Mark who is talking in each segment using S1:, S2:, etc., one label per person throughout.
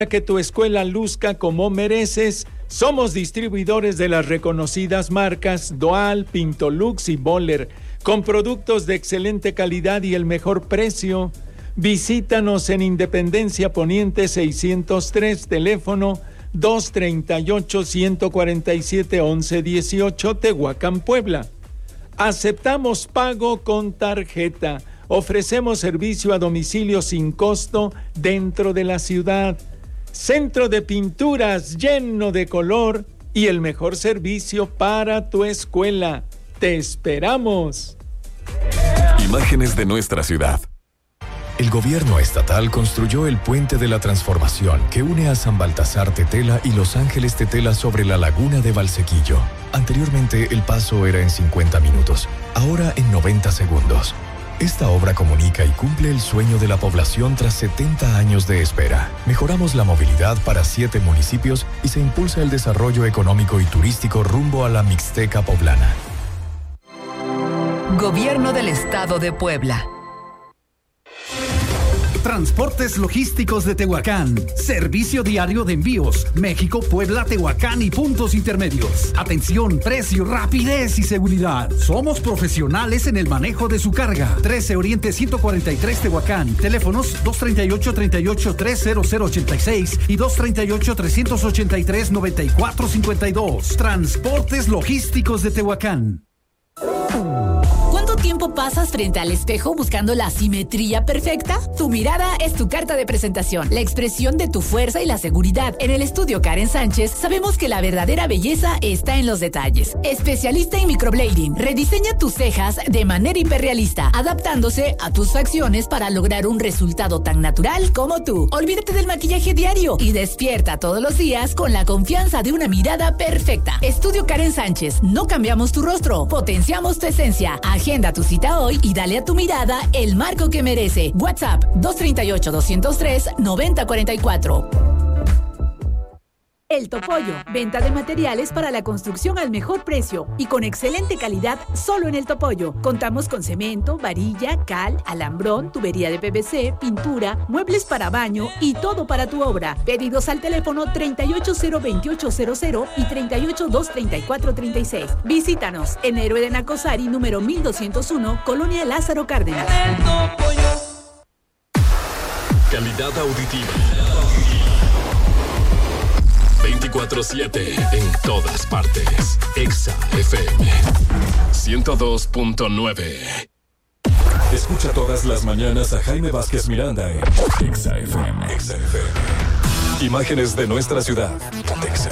S1: que tu escuela luzca como mereces, somos distribuidores de las reconocidas marcas Doal, Pintolux y Boller, con productos de excelente calidad y el mejor precio. Visítanos en Independencia Poniente 603, teléfono 238-147-1118, Tehuacán, Puebla. Aceptamos pago con tarjeta. Ofrecemos servicio a domicilio sin costo dentro de la ciudad. Centro de pinturas lleno de color y el mejor servicio para tu escuela. ¡Te esperamos!
S2: Imágenes de nuestra ciudad. El gobierno estatal construyó el Puente de la Transformación que une a San Baltasar Tetela y Los Ángeles Tetela sobre la laguna de Valsequillo. Anteriormente el paso era en 50 minutos, ahora en 90 segundos. Esta obra comunica y cumple el sueño de la población tras 70 años de espera. Mejoramos la movilidad para 7 municipios y se impulsa el desarrollo económico y turístico rumbo a la Mixteca poblana.
S3: Gobierno del Estado de Puebla.
S4: Transportes Logísticos de Tehuacán. Servicio diario de envíos. México, Puebla, Tehuacán y puntos intermedios. Atención, precio, rapidez y seguridad. Somos profesionales en el manejo de su carga. 13 Oriente 143 Tehuacán. Teléfonos 238-300-86 y 238-383-9452. Transportes Logísticos de Tehuacán.
S5: ¿Cuánto tiempo pasas frente al espejo buscando la simetría perfecta? Tu mirada es tu carta de presentación, la expresión de tu fuerza y la seguridad. En el estudio Karen Sánchez sabemos que la verdadera belleza está en los detalles. Especialista en microblading, rediseña tus cejas de manera hiperrealista, adaptándose a tus facciones para lograr un resultado tan natural como tú. Olvídate del maquillaje diario y despierta todos los días con la confianza de una mirada perfecta. Estudio Karen Sánchez, no cambiamos tu rostro, potenciamos tu esencia. Agenda tu cita hoy y dale a tu mirada el marco que merece. WhatsApp 238-203-9044.
S6: El Topollo, venta de materiales para la construcción al mejor precio y con excelente calidad solo en El Topollo. Contamos con cemento, varilla, cal, alambrón, tubería de PVC, pintura, muebles para baño y todo para tu obra. Pedidos al teléfono 3802800 y 3823436. Visítanos en Héroe de Nacosari, número 1201, Colonia Lázaro Cárdenas.
S2: Calidad auditiva. 24/7 en todas partes. Exa FM 102.9. Escucha todas las mañanas a Jaime Vázquez Miranda en Exa FM. Exa FM. Imágenes de nuestra ciudad. Exa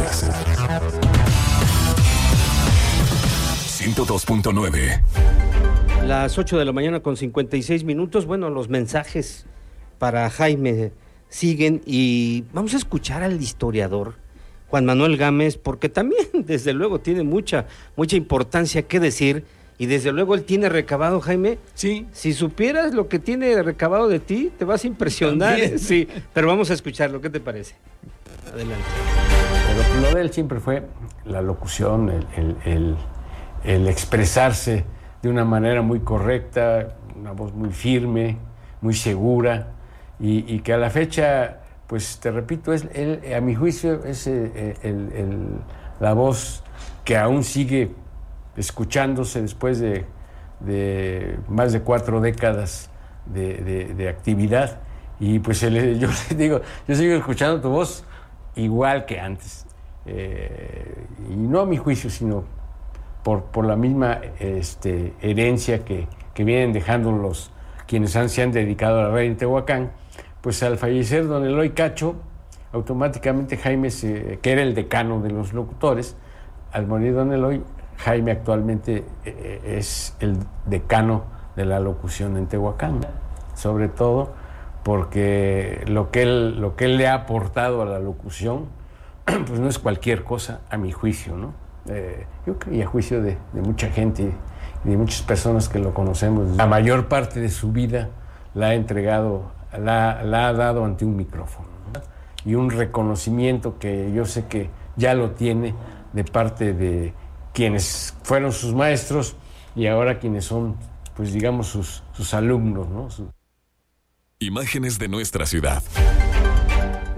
S2: 102.9.
S7: Las 8 de la mañana con 56 minutos. Bueno, los mensajes para Jaime siguen y vamos a escuchar al historiador Juan Manuel Gámez, porque también, desde luego, tiene mucha importancia que decir, y desde luego él tiene recabado, Jaime.
S1: Sí.
S7: Si supieras lo que tiene recabado de ti, te vas a impresionar. Sí, pero vamos a escucharlo, ¿qué te parece? Adelante.
S8: Pero lo de él siempre fue la locución, el expresarse de una manera muy correcta, una voz muy firme, muy segura, y que a la fecha, pues te repito, él, a mi juicio, es la voz que aún sigue escuchándose después de más de 4 décadas de actividad. Y pues yo le digo, yo sigo escuchando tu voz igual que antes. Y no a mi juicio, sino por la misma herencia que vienen dejando quienes se han dedicado a la radio en Tehuacán. Pues al fallecer don Eloy Cacho, automáticamente Jaime, que era el decano de los locutores, al morir don Eloy, Jaime actualmente es el decano de la locución en Tehuacán, sobre todo porque lo que él le ha aportado a la locución, pues no es cualquier cosa, a mi juicio, ¿no? Yo creo, y a juicio de mucha gente y de muchas personas que lo conocemos. La mayor parte de su vida la ha entregado, la ha dado ante un micrófono, ¿no? Y un reconocimiento que yo sé que ya lo tiene de parte de quienes fueron sus maestros y ahora quienes son, pues digamos, sus alumnos, ¿no?
S2: Imágenes de nuestra ciudad.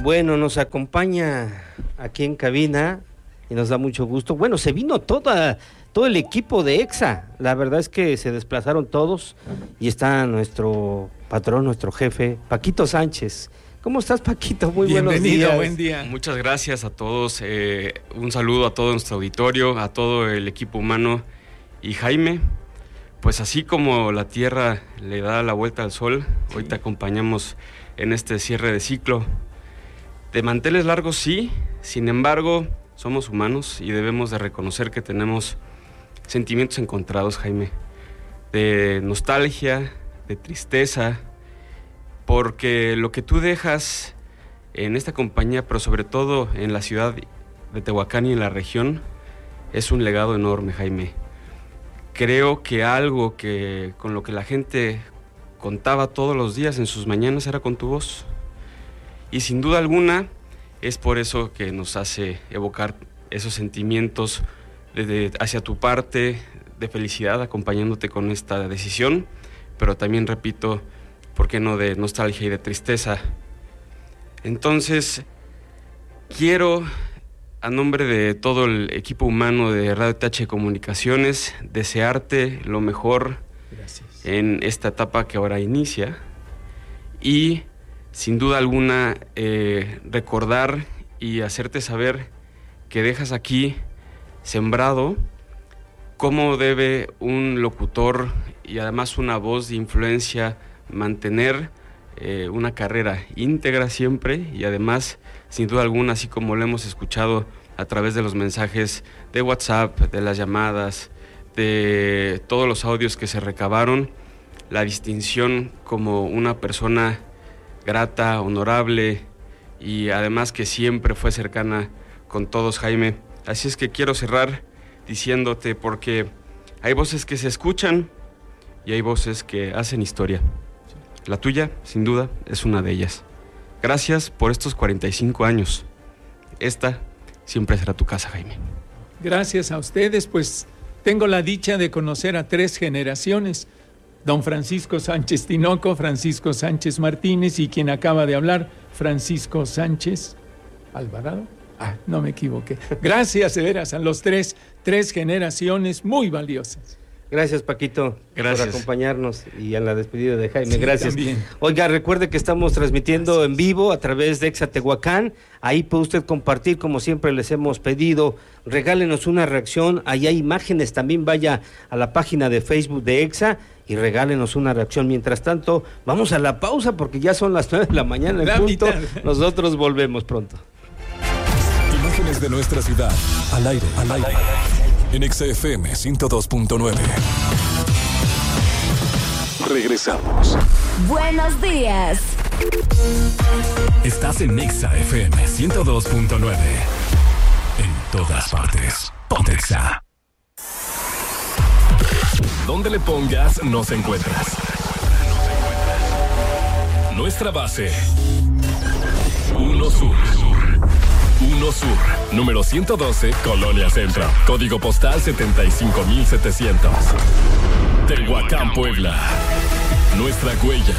S7: Bueno, nos acompaña aquí en cabina y nos da mucho gusto. Bueno, se vino todo el equipo de EXA. La verdad es que se desplazaron todos y está nuestro patrón, nuestro jefe, Paquito Sánchez. ¿Cómo estás, Paquito? Muy buenos días.
S1: Buen día.
S9: Muchas gracias a todos. Un saludo a todo nuestro auditorio, a todo el equipo humano. Y Jaime, pues así como la Tierra le da la vuelta al sol, hoy te acompañamos en este cierre de ciclo. De manteles largos sí, sin embargo, somos humanos y debemos de reconocer que tenemos sentimientos encontrados, Jaime, de nostalgia, de tristeza, porque lo que tú dejas en esta compañía, pero sobre todo en la ciudad de Tehuacán y en la región, es un legado enorme, Jaime. Creo que algo que con lo que la gente contaba todos los días en sus mañanas era con tu voz. Y sin duda alguna es por eso que nos hace evocar esos sentimientos hacia tu parte de felicidad, acompañándote con esta decisión, pero también, repito, ¿por qué no de nostalgia y de tristeza? Entonces, quiero, a nombre de todo el equipo humano de Radio TH Comunicaciones, desearte lo mejor. Gracias. En esta etapa que ahora inicia y, sin duda alguna, recordar y hacerte saber que dejas aquí sembrado cómo debe un locutor y además una voz de influencia mantener una carrera íntegra siempre y además, sin duda alguna, así como lo hemos escuchado a través de los mensajes de WhatsApp, de las llamadas, de todos los audios que se recabaron, la distinción como una persona grata, honorable y además que siempre fue cercana con todos, Jaime. Así es que quiero cerrar diciéndote, porque hay voces que se escuchan y hay voces que hacen historia. La tuya, sin duda, es una de ellas. Gracias por estos 45 años. Esta siempre será tu casa, Jaime.
S1: Gracias a ustedes, pues tengo la dicha de conocer a 3 generaciones. Don Francisco Sánchez Tinoco, Francisco Sánchez Martínez y quien acaba de hablar, Francisco Sánchez Alvarado. No me equivoqué. Gracias, de veras, a los 3 generaciones muy valiosas.
S7: Gracias, Paquito,
S9: gracias
S7: por acompañarnos y a la despedida de Jaime.
S1: Sí,
S7: gracias.
S1: También.
S7: Oiga, recuerde que estamos transmitiendo en vivo a través de EXA Tehuacán. Ahí puede usted compartir, como siempre les hemos pedido. Regálenos una reacción. Ahí hay imágenes. También vaya a la página de Facebook de EXA y regálenos una reacción. Mientras tanto, vamos a la pausa porque ya son las 9 de la mañana en punto. Nosotros volvemos pronto.
S2: Imágenes de nuestra ciudad, al aire. En EXA FM 102.9. Regresamos.
S3: Buenos días.
S2: Estás en EXA FM 102.9. En todas partes. Ponte EXA. Donde le pongas, nos encuentras. Nuestra base. 1 Sur. 1 Sur, número 112, Colonia Centro. Código postal 75700. Tehuacán, Puebla. Nuestra huella,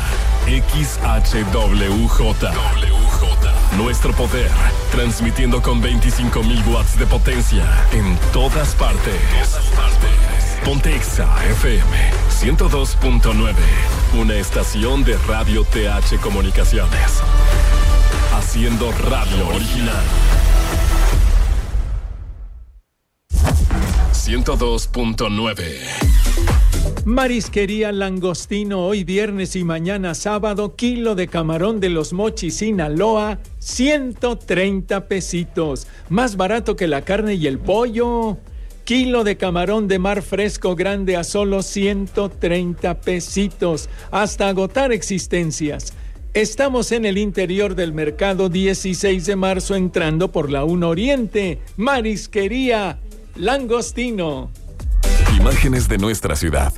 S2: XHWJ. Nuestro poder, transmitiendo con 25,000 watts de potencia en todas partes. Ponte EXA FM 102.9, una estación de Radio TH Comunicaciones. Haciendo radio original. 102.9.
S1: Marisquería Langostino, hoy viernes y mañana sábado, kilo de camarón de Los Mochis, Sinaloa, 130 pesitos. Más barato que la carne y el pollo. Kilo de camarón de mar fresco grande a solo 130 pesitos. Hasta agotar existencias. Estamos en el interior del mercado 16 de marzo entrando por la 1 Oriente. Marisquería Langostino.
S2: Imágenes de nuestra ciudad.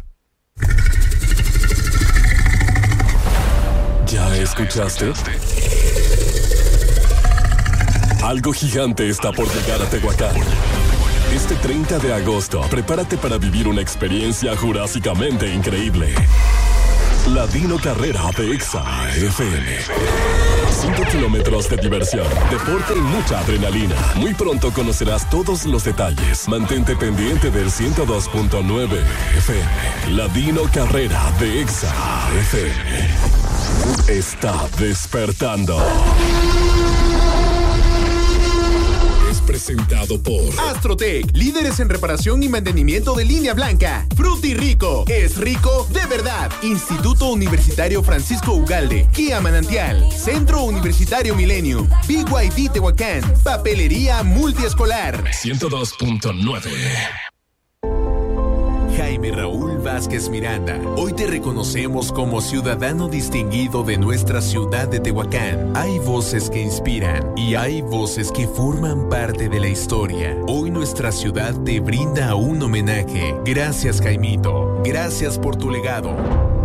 S2: ¿Ya escuchaste? Algo gigante está por llegar a Tehuacán. Este 30 de agosto, prepárate para vivir una experiencia jurásicamente increíble.
S10: La Dino Carrera de Exa FM. 5 kilómetros de diversión, deporte y mucha adrenalina. Muy pronto conocerás todos los detalles. Mantente pendiente del 102.9 FM. La Dino Carrera de Exa FM. Está despertando. Presentado por
S11: Astrotech, líderes en reparación y mantenimiento de línea blanca. Fruity Rico, es rico de verdad. Instituto Universitario Francisco Ugalde, Kia Manantial, Centro Universitario Millennium, BYD Tehuacán, Papelería Multiescolar.
S10: 102.9.
S11: Jaime Raúl Vázquez Miranda, hoy te reconocemos como ciudadano distinguido de nuestra ciudad de Tehuacán. Hay voces que inspiran y hay voces que forman parte de la historia. Hoy nuestra ciudad te brinda un homenaje. Gracias, Jaimito. Gracias por tu legado.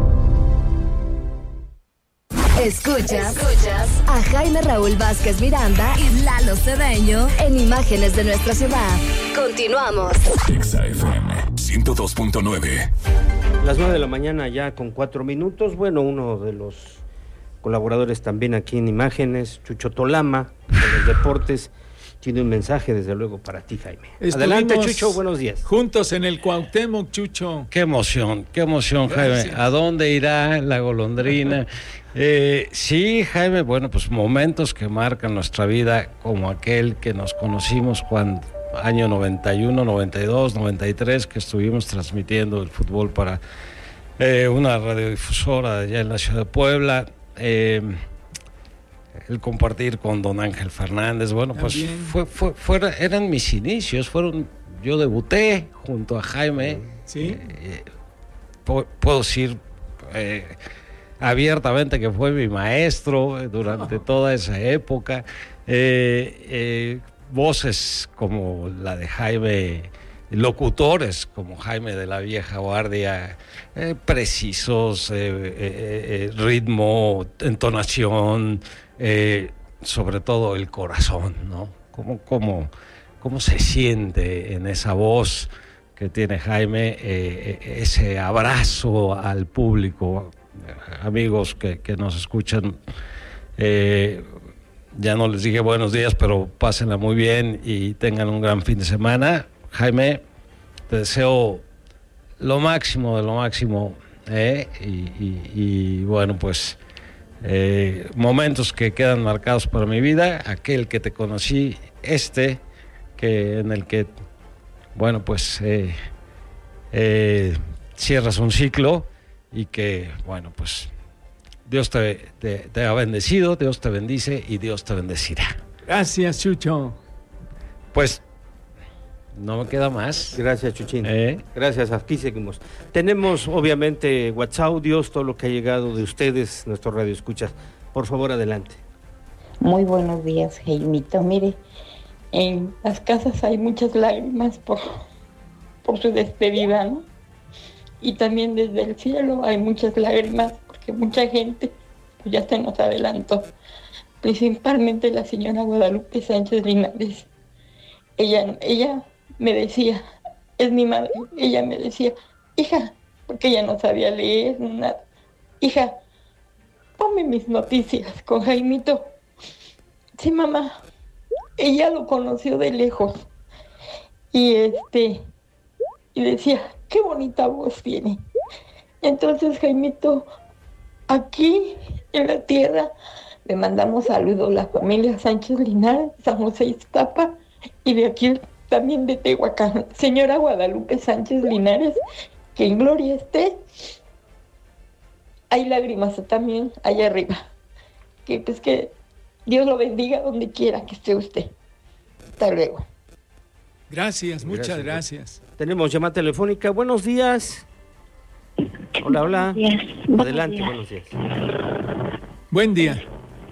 S3: Escuchas a Jaime Raúl Vázquez Miranda y Lalo Cedeño en Imágenes de nuestra ciudad. Continuamos.
S10: Exa FM 102.9.
S7: Las 9 de la mañana ya con 4 minutos. Bueno, uno de los colaboradores también aquí en Imágenes, Chucho Tolama, de los deportes, tiene un mensaje desde luego para ti, Jaime. Adelante, Chucho, buenos días.
S1: Juntos en el Cuauhtémoc, Chucho.
S8: Qué emoción, Jaime.
S1: Gracias.
S8: ¿A dónde irá la golondrina? Sí, Jaime, bueno, pues momentos que marcan nuestra vida, como aquel que nos conocimos cuando año 91, 92, 93, que estuvimos transmitiendo el fútbol para una radiodifusora allá en la ciudad de Puebla. El compartir con don Ángel Fernández, bueno, también. Pues eran mis inicios, yo debuté junto a Jaime.
S1: ¿Sí?
S8: Puedo decir abiertamente que fue mi maestro durante toda esa época. Voces como la de Jaime, locutores como Jaime de la vieja guardia, precisos, ritmo, entonación, sobre todo el corazón, ¿no? ¿Cómo se siente en esa voz que tiene Jaime, ese abrazo al público? Amigos que nos escuchan, ya no les dije buenos días, pero pásenla muy bien y tengan un gran fin de semana. Jaime, te deseo lo máximo de lo máximo, y bueno, pues momentos que quedan marcados para mi vida, aquel que te conocí, en el que, bueno, pues cierras un ciclo y que, bueno, pues Dios te ha bendecido, Dios te bendice y Dios te bendecirá.
S1: Gracias, Chucho.
S8: Pues no me queda más.
S7: Gracias, Chuchín. Gracias, aquí seguimos. Tenemos, obviamente, WhatsApp, todo lo que ha llegado de ustedes, nuestro radio escuchas. Por favor, adelante.
S12: Muy buenos días, Jaimito. Mire, en las casas hay muchas lágrimas por su despedida, ¿no? Y también desde el cielo hay muchas lágrimas porque mucha gente pues, ya se nos adelantó. Principalmente la señora Guadalupe Sánchez Linares. Ella me decía, es mi madre, ella me decía, hija, porque ella no sabía leer, nada. Hija, ponme mis noticias con Jaimito. Sí, mamá. Ella lo conoció de lejos. Y decía, qué bonita voz tiene. Entonces, Jaimito, aquí en la tierra le mandamos saludos a la familia Sánchez Linares, San José Iztapa, y de aquí también de Tehuacán. Señora Guadalupe Sánchez Linares, que en gloria esté. Hay lágrimas también allá arriba. Que pues que Dios lo bendiga donde quiera que esté usted. Hasta luego.
S1: Gracias, muchas gracias.
S7: Tenemos llamada telefónica. Buenos días. Hola.
S13: Buenos días.
S7: Adelante, buenos días.
S1: Buen día.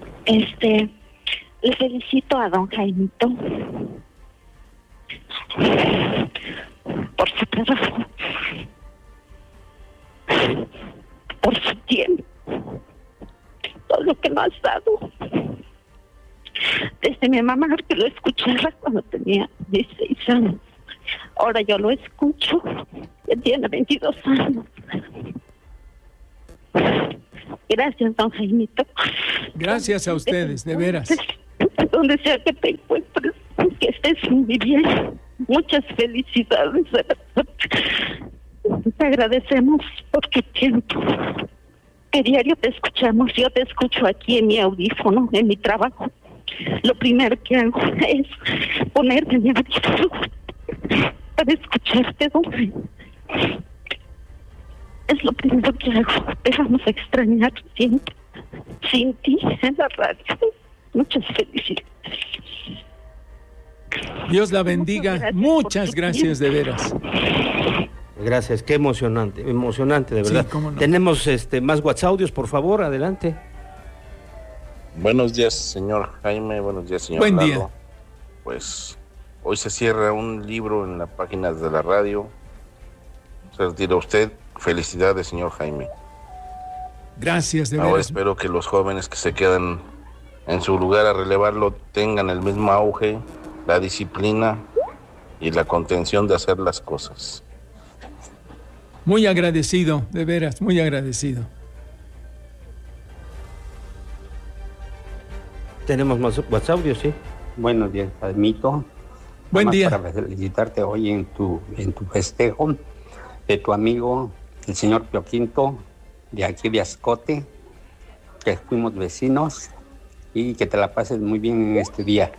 S13: Le felicito a don Jaimito por su trabajo, por su tiempo, todo lo que nos has dado. Desde mi mamá, que lo escuchaba cuando tenía 16 años. Ahora yo lo escucho, ya tiene 22 años. Gracias, don Jaimito.
S1: Gracias a ustedes, de veras.
S13: Donde sea que te encuentres, que estés muy bien. Muchas felicidades. Te agradecemos por tu tiempo. Que diario te escuchamos. Yo te escucho aquí en mi audífono, en mi trabajo. Lo primero que hago es ponerme mi audífono para escucharte, don Jaime. Es lo primero que hago. Te vamos a extrañar siempre. Sin ti en la radio. Muchas felicidades.
S1: Dios la bendiga. Muchas gracias, de veras.
S7: Gracias, qué emocionante de verdad.
S1: Sí, cómo no.
S7: Tenemos más WhatsApp, por favor, adelante.
S14: Buenos días, señor Jaime. Buenos días, señor
S1: Buen
S14: Lalo.
S1: día.
S14: Pues hoy se cierra un libro en las páginas de la radio. Se retira usted. Felicidades, señor Jaime.
S1: Gracias, de
S14: Ahora
S1: veras.
S14: espero que los jóvenes que se quedan en su lugar a relevarlo tengan el mismo auge, la disciplina y la contención de hacer las cosas.
S1: Muy agradecido, de veras, muy agradecido.
S7: Tenemos más WhatsApp, sí.
S15: Buenos días, Jaimito.
S1: Buen día.
S15: Para felicitarte hoy en tu festejo de tu amigo, el señor Pio Quinto, de aquí de Ascote, que fuimos vecinos, y que te la pases muy bien en este día.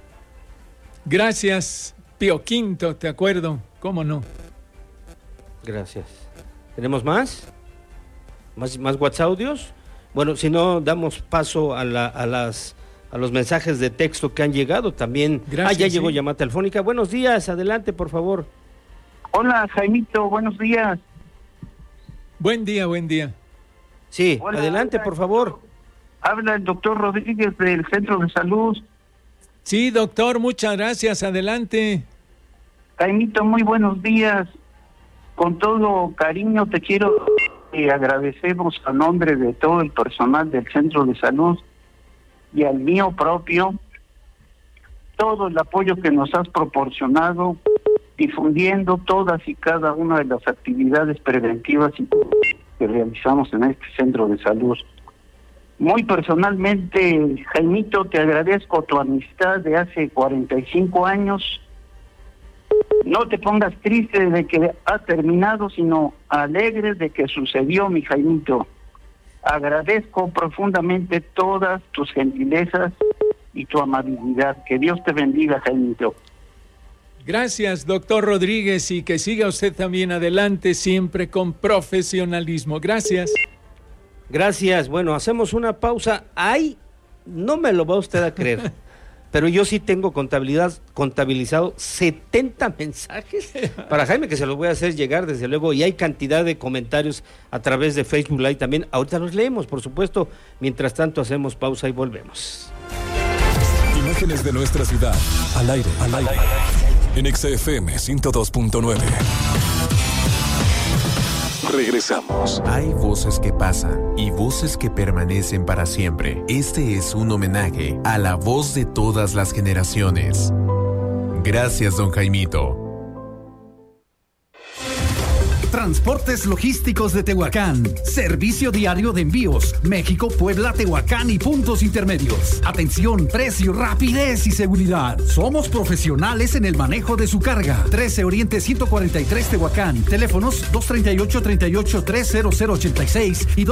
S1: Gracias, Pio Quinto, te acuerdo, cómo no.
S7: Gracias. ¿Tenemos más? ¿Más WhatsApp? Bueno, si no, damos paso a los mensajes de texto que han llegado también.
S16: Gracias,
S7: ya llegó
S16: sí.
S7: llamada telefónica. Buenos días, adelante, por favor.
S16: Hola, Jaimito, buenos días.
S1: Buen día, buen día.
S7: Sí,
S16: Hola,
S7: adelante, por favor.
S16: Habla el doctor Rodríguez del Centro de Salud.
S1: Sí, doctor, muchas gracias, adelante.
S16: Jaimito, muy buenos días. Con todo cariño te quiero agradecemos a nombre de todo el personal del Centro de Salud y al mío propio todo el apoyo que nos has proporcionado difundiendo todas y cada una de las actividades preventivas que realizamos en este Centro de Salud. Muy personalmente, Jaimito, te agradezco tu amistad de hace 45 años. No te pongas triste de que ha terminado, sino alegre de que sucedió, mi Jaimito. Agradezco profundamente todas tus gentilezas y tu amabilidad. Que Dios te bendiga, Jaimito.
S1: Gracias, doctor Rodríguez, y que siga usted también adelante, siempre con profesionalismo. Gracias.
S7: Gracias. Bueno, hacemos una pausa. Ay, no me lo va usted a creer, pero yo sí tengo contabilizado 70 mensajes para Jaime, que se los voy a hacer llegar, desde luego, y hay cantidad de comentarios a través de Facebook Live también. Ahorita los leemos, por supuesto. Mientras tanto, hacemos pausa y volvemos.
S10: Imágenes de nuestra ciudad, al aire. En XFM 102.9. Regresamos.
S11: Hay voces que pasan y voces que permanecen para siempre. Este es un homenaje a la voz de todas las generaciones. Gracias, don Jaimito.
S4: Transportes Logísticos de Tehuacán. Servicio diario de envíos. México, Puebla, Tehuacán y puntos intermedios. Atención, precio, rapidez y seguridad. Somos profesionales en el manejo de su carga. 13 Oriente 143 Tehuacán. Teléfonos 238-38-30086 y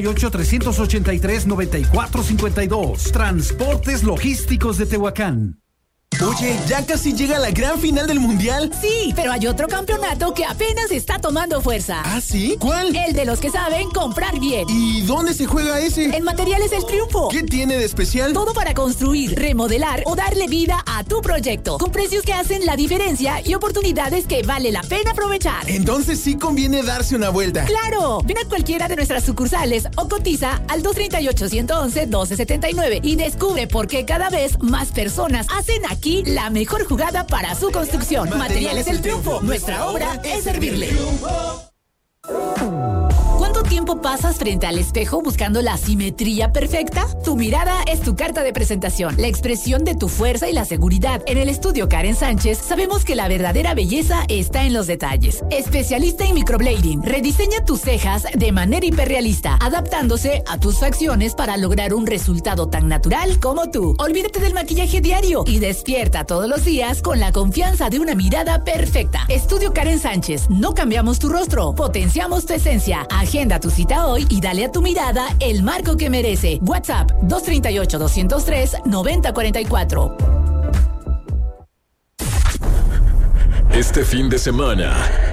S4: 238-383-9452. Transportes Logísticos de Tehuacán.
S17: Oye, ya casi llega la gran final del Mundial.
S5: Sí, pero hay otro campeonato que apenas está tomando fuerza.
S17: ¿Ah, sí? ¿Cuál?
S5: El de los que saben comprar bien.
S17: ¿Y dónde se juega ese?
S5: En Materiales El Triunfo.
S17: ¿Qué tiene de especial?
S5: Todo para construir, remodelar o darle vida a tu proyecto. Con precios que hacen la diferencia y oportunidades que vale la pena aprovechar.
S17: Entonces sí conviene darse una vuelta.
S5: ¡Claro! Ven a cualquiera de nuestras sucursales o cotiza al 238-111-1279 y descubre por qué cada vez más personas hacen aquí la mejor jugada para su construcción. Materiales El Triunfo. Nuestra obra es servirle. ¿Cuánto tiempo pasas frente al espejo buscando la simetría perfecta? Tu mirada es tu carta de presentación, la expresión de tu fuerza y la seguridad. En el estudio Karen Sánchez sabemos que la verdadera belleza está en los detalles. Especialista en microblading, rediseña tus cejas de manera hiperrealista, adaptándose a tus facciones para lograr un resultado tan natural como tú. Olvídate del maquillaje diario y despierta todos los días con la confianza de una mirada perfecta. Estudio Karen Sánchez, no cambiamos tu rostro, potenciamos tu esencia. Agenda tu cita hoy y dale a tu mirada el marco que merece. WhatsApp 238-203-9044.
S10: Este fin de semana.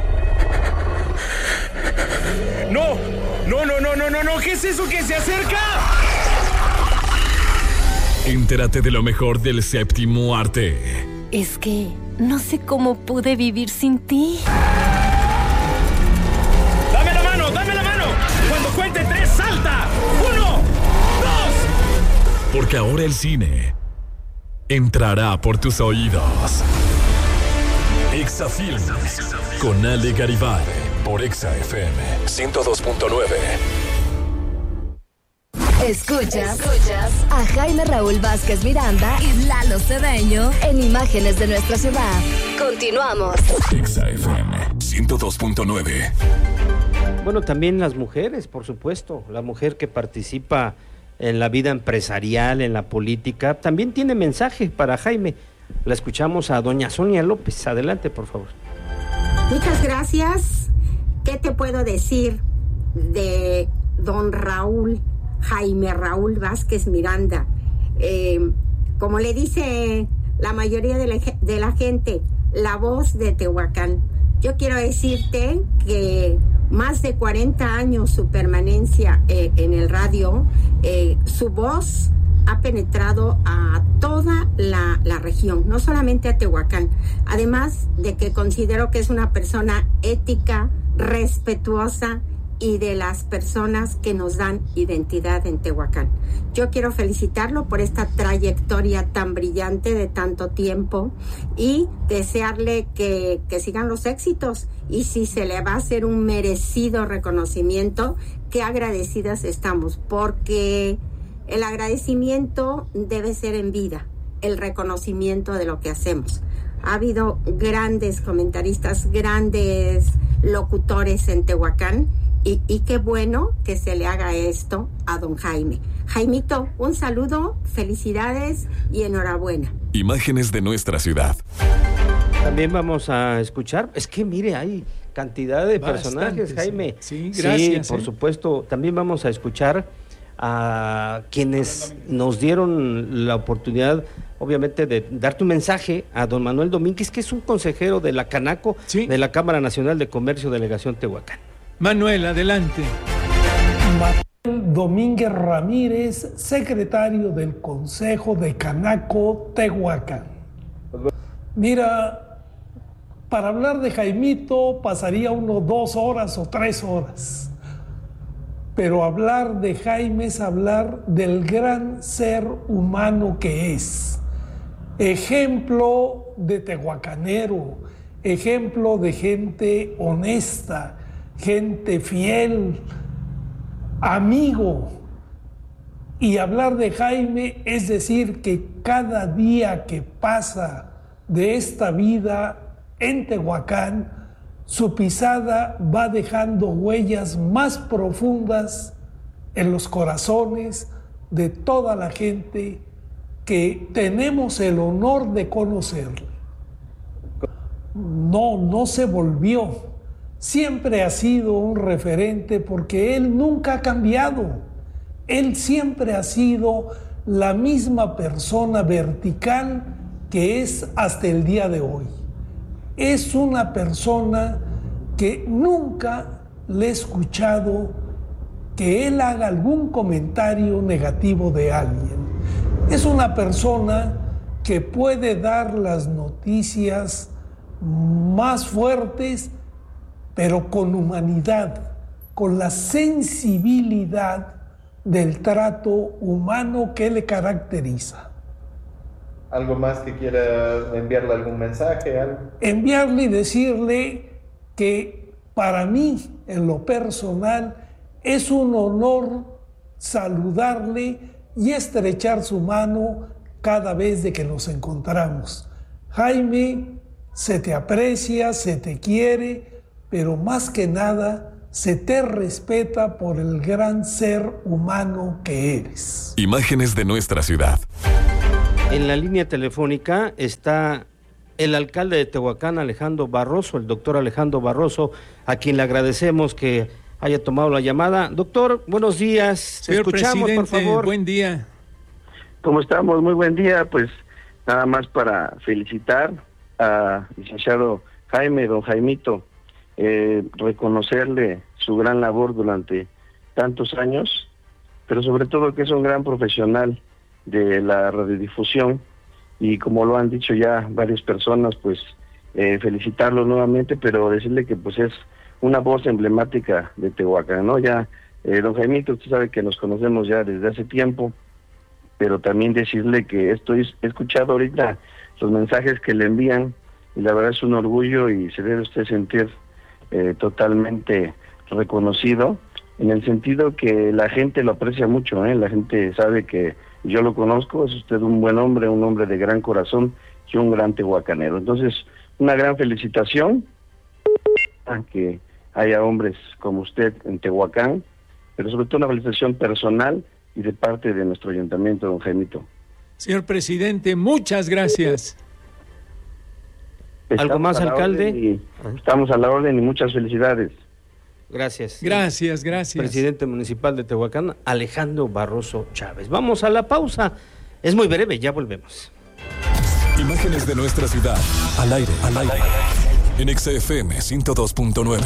S18: ¡No! ¿Qué es eso que se acerca?
S10: Entérate de lo mejor del séptimo arte.
S19: Es que no sé cómo pude vivir sin ti.
S18: ¡Dame la mano! Cuando cuente 3, salta. 1, 2.
S10: Porque ahora el cine entrará por tus oídos. Exafilms con Ale Garibay por Exa FM 102.9.
S3: Escuchas a Jaime Raúl Vázquez Miranda y Lalo Cedeño en Imágenes de Nuestra Ciudad. Continuamos.
S10: Exa FM 102.9.
S7: Bueno, también las mujeres, por supuesto. La mujer que participa en la vida empresarial, en la política, también tiene mensaje para Jaime. La escuchamos a doña Sonia López. Adelante, por favor.
S20: Muchas gracias. ¿Qué te puedo decir de don Raúl, Jaime Raúl Vázquez Miranda? Como le dice la mayoría de la gente, la voz de Tehuacán. Yo quiero decirte que más de 40 años su permanencia en el radio, su voz ha penetrado a toda la región, no solamente a Tehuacán. Además de que considero que es una persona ética, respetuosa y de las personas que nos dan identidad en Tehuacán. Yo quiero felicitarlo por esta trayectoria tan brillante de tanto tiempo y desearle que sigan los éxitos, y si se le va a hacer un merecido reconocimiento, qué agradecidas estamos, porque el agradecimiento debe ser en vida, el reconocimiento de lo que hacemos. Ha habido grandes comentaristas, grandes locutores en Tehuacán, y qué bueno que se le haga esto a don Jaime. Jaimito, un saludo, felicidades y enhorabuena.
S10: Imágenes de Nuestra Ciudad.
S7: También vamos a escuchar, es que mire, hay cantidad de personajes, Jaime.
S1: Sí, gracias.
S7: Sí, por supuesto. También vamos a escuchar a quienes nos dieron la oportunidad, obviamente, de dar tu mensaje, a don Manuel Domínguez, que es un consejero de la Canaco, de la Cámara Nacional de Comercio, Delegación Tehuacán.
S1: Manuel, adelante.
S21: Manuel Domínguez Ramírez, secretario del Consejo de Canaco, Tehuacán. Mira, para hablar de Jaimito pasaría 2 horas o 3 horas. Pero hablar de Jaime es hablar del gran ser humano que es. Ejemplo de tehuacanero, ejemplo de gente honesta, gente fiel, amigo. Y hablar de Jaime es decir que cada día que pasa de esta vida en Tehuacán, su pisada va dejando huellas más profundas en los corazones de toda la gente que tenemos el honor de conocerle. No se volvió. Siempre ha sido un referente porque él nunca ha cambiado. Él siempre ha sido la misma persona vertical que es hasta el día de hoy. Es una persona que nunca le he escuchado que él haga algún comentario negativo de alguien. Es una persona que puede dar las noticias más fuertes, pero con humanidad, con la sensibilidad del trato humano que le caracteriza.
S22: ¿Algo más que quiera enviarle algún mensaje? ¿Algo?
S21: Enviarle y decirle que para mí, en lo personal, Es un honor saludarle y estrechar su mano cada vez de que nos encontramos. Jaime, se te aprecia, se te quiere, pero más que nada se te respeta por el gran ser humano que eres.
S2: Imágenes de nuestra ciudad.
S7: En la línea telefónica está el alcalde de Tehuacán, Alejandro Barroso, el doctor Alejandro Barroso, a quien le agradecemos que haya tomado la llamada. Doctor, buenos días.
S1: Señor
S7: escuchamos, por favor.
S1: Buen día.
S6: ¿Cómo estamos? Muy buen día. Pues nada más para felicitar a licenciado Jaime, don Jaimito, reconocerle su gran labor durante tantos años, pero sobre todo que es un gran profesional de la radiodifusión, y como lo han dicho ya varias personas, pues felicitarlo nuevamente, pero decirle que pues es una voz emblemática de Tehuacán, ¿no? Ya, don Jaimito, usted sabe que nos conocemos ya desde hace tiempo, pero también decirle que he escuchado ahorita los mensajes que le envían, y la verdad es un orgullo y se debe usted sentir totalmente reconocido, en el sentido que la gente lo aprecia mucho, la gente sabe que yo lo conozco, es usted un buen hombre, un hombre de gran corazón y un gran tehuacanero. Entonces, una gran felicitación a que haya hombres como usted en Tehuacán, pero sobre todo una felicitación personal y de parte de nuestro ayuntamiento, don Jaimito.
S1: Señor presidente, muchas gracias.
S7: ¿Algo más, alcalde?
S6: Estamos a la orden y muchas felicidades.
S7: Gracias.
S1: Gracias.
S7: Presidente municipal de Tehuacán, Alejandro Barroso Chávez. Vamos a la pausa. Es muy breve, ya volvemos.
S2: Imágenes de nuestra ciudad, al aire. En XFM 102.9.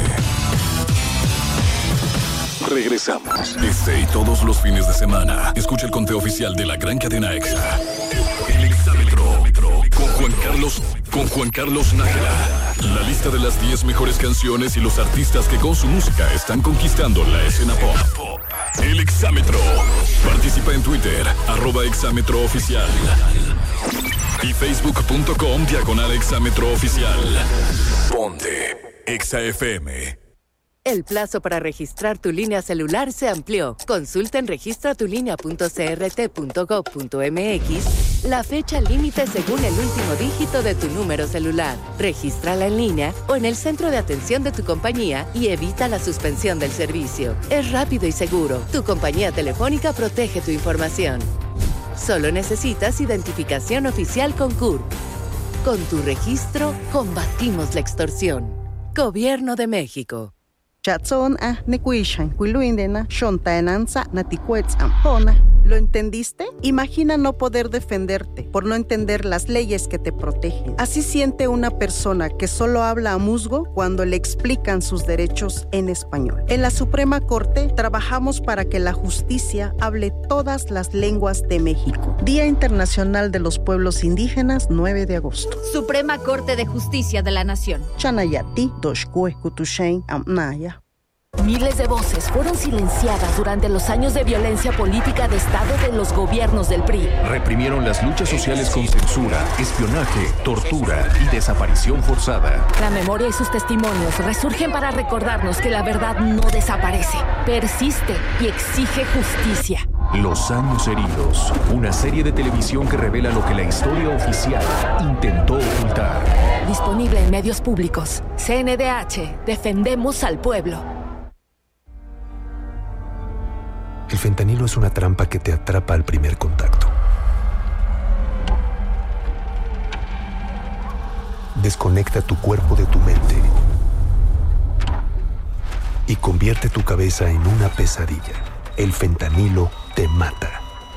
S2: Regresamos. Este y todos los fines de semana. Escucha el conteo oficial de la gran cadena EXA. El Exámetro. Con Juan Carlos Nájera. La lista de las 10 mejores canciones y los artistas que con su música están conquistando la escena pop. El Exámetro. Participa en Twitter, @ExámetroOficial. Y Facebook.com/ExámetroOficial. Ponte ExaFM.
S9: El plazo para registrar tu línea celular se amplió. Consulta en registratulinea.crt.gov.mx la fecha límite según el último dígito de tu número celular. Regístrala en línea o en el centro de atención de tu compañía y evita la suspensión del servicio. Es rápido y seguro. Tu compañía telefónica protege tu información. Solo necesitas identificación oficial con CURP. Con tu registro, combatimos la extorsión. Gobierno de México.
S23: ¿Lo entendiste? Imagina no poder defenderte por no entender las leyes que te protegen. Así siente una persona que solo habla a musgo cuando le explican sus derechos en español. En la Suprema Corte trabajamos para que la justicia hable todas las lenguas de México. Día Internacional de los Pueblos Indígenas, 9 de agosto.
S24: Suprema Corte de Justicia de la Nación.
S23: Chanayati, Doshkue, Kutushain, Amnaya.
S5: Miles de voces fueron silenciadas durante los años de violencia política de Estado de los gobiernos del PRI.
S2: Reprimieron las luchas sociales con censura, espionaje, tortura y desaparición forzada.
S5: La memoria y sus testimonios resurgen para recordarnos que la verdad no desaparece, persiste y exige justicia.
S2: Los años heridos, una serie de televisión que revela lo que la historia oficial intentó ocultar.
S5: Disponible en medios públicos. CNDH, defendemos al pueblo.
S25: El fentanilo es una trampa que te atrapa al primer contacto. Desconecta tu cuerpo de tu mente y convierte tu cabeza en una pesadilla. El fentanilo te mata.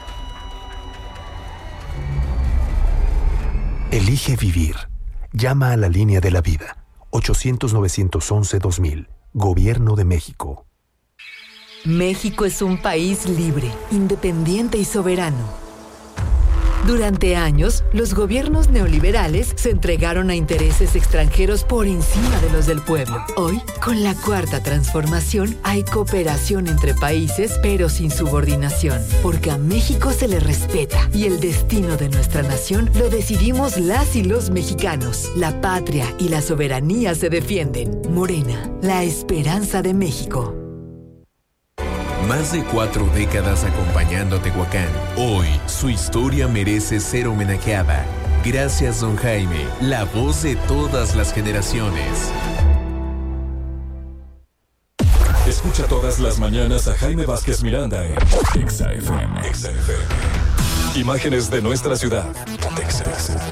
S25: Elige vivir. Llama a la línea de la vida. 800-911-2000. Gobierno de México.
S26: México es un país libre, independiente y soberano. Durante años, los gobiernos neoliberales se entregaron a intereses extranjeros por encima de los del pueblo. Hoy, con la Cuarta Transformación, hay cooperación entre países, pero sin subordinación, porque a México se le respeta y el destino de nuestra nación lo decidimos las y los mexicanos. La patria y la soberanía se defienden. Morena, la esperanza de México.
S11: Más de 4 décadas acompañando a Tehuacán. Hoy, su historia merece ser homenajeada. Gracias, don Jaime, la voz de todas las generaciones.
S10: Escucha todas las mañanas a Jaime Vázquez Miranda en Exa FM. Imágenes de nuestra ciudad. Exa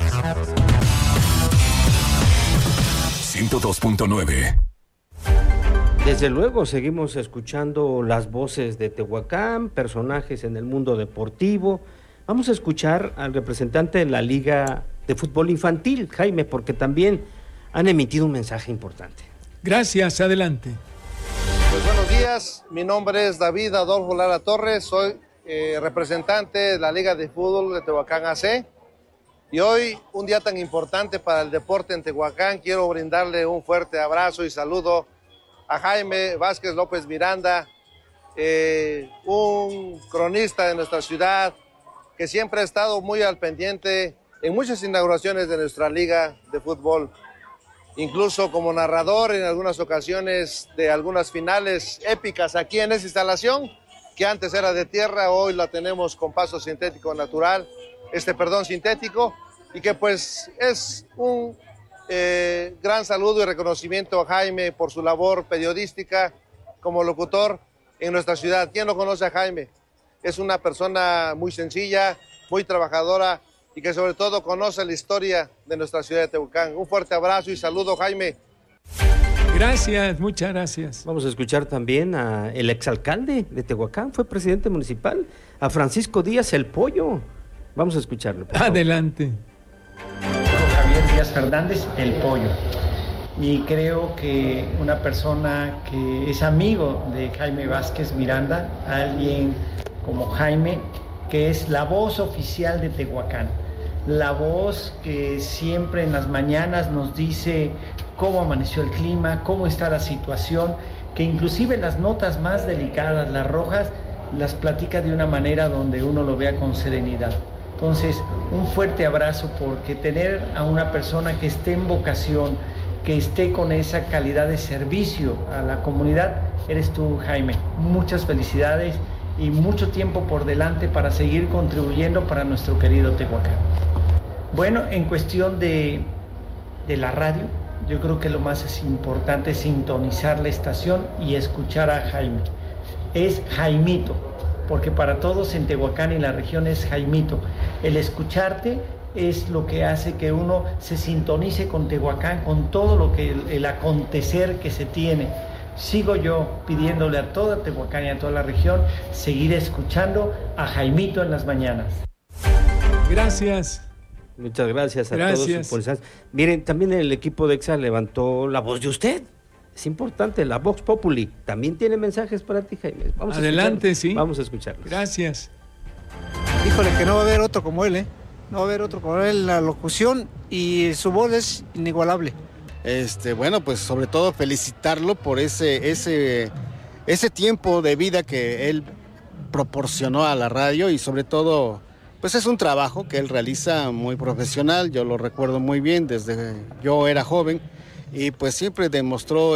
S10: 102.9.
S7: Desde luego seguimos escuchando las voces de Tehuacán, personajes en el mundo deportivo. Vamos a escuchar al representante de la Liga de Fútbol Infantil, Jaime, porque también han emitido un mensaje importante.
S1: Gracias, adelante.
S8: Pues buenos días, mi nombre es David Adolfo Lara Torres, soy representante de la Liga de Fútbol de Tehuacán AC. Y hoy, un día tan importante para el deporte en Tehuacán, quiero brindarle un fuerte abrazo y saludo a Jaime Vázquez López Miranda, un cronista de nuestra ciudad que siempre ha estado muy al pendiente en muchas inauguraciones de nuestra liga de fútbol, incluso como narrador en algunas ocasiones de algunas finales épicas aquí en esa instalación, que antes era de tierra, hoy la tenemos con paso sintético natural, sintético, y que pues es un gran saludo y reconocimiento a Jaime por su labor periodística como locutor en nuestra ciudad. ¿Quién no conoce a Jaime? Es una persona muy sencilla, muy trabajadora y que sobre todo conoce la historia de nuestra ciudad de Tehuacán. Un fuerte abrazo y saludo, Jaime.
S1: Gracias, muchas gracias.
S7: Vamos a escuchar también al exalcalde de Tehuacán, fue presidente municipal, a Francisco Díaz el Pollo. Vamos a escucharlo.
S1: Adelante.
S12: Javier Díaz Fernández, el Pollo. Y creo que una persona que es amigo de Jaime Vázquez Miranda, alguien como Jaime, que es la voz oficial de Tehuacán, la voz que siempre en las mañanas nos dice cómo amaneció el clima, cómo está la situación, que inclusive las notas más delicadas, las rojas, las platica de una manera donde uno lo vea con serenidad. Entonces, un fuerte abrazo, porque tener a una persona que esté en vocación, que esté con esa calidad de servicio a la comunidad, eres tú, Jaime. Muchas felicidades y mucho tiempo por delante para seguir contribuyendo para nuestro querido Tehuacán. Bueno, en cuestión de la radio, yo creo que lo más importante es sintonizar la estación y escuchar a Jaime. Es Jaimito, porque para todos en Tehuacán y la región es Jaimito. El escucharte es lo que hace que uno se sintonice con Tehuacán, con todo lo que el acontecer que se tiene. Sigo yo pidiéndole a toda Tehuacán y a toda la región seguir escuchando a Jaimito en las mañanas.
S1: Gracias.
S7: Muchas gracias a todos. Miren, también el equipo de EXA levantó la voz de usted. Es importante, la Vox Populi. También tiene mensajes para ti, Jaime. Vamos
S1: adelante, sí.
S7: Vamos a escucharlos.
S1: Gracias.
S13: Híjole, que no va a haber otro como él, ¿eh? No va a haber otro como él en la locución y su voz es inigualable.
S14: Bueno, pues sobre todo felicitarlo por ese tiempo de vida que él proporcionó a la radio y sobre todo, pues es un trabajo que él realiza muy profesional. Yo lo recuerdo muy bien desde yo era joven y pues siempre demostró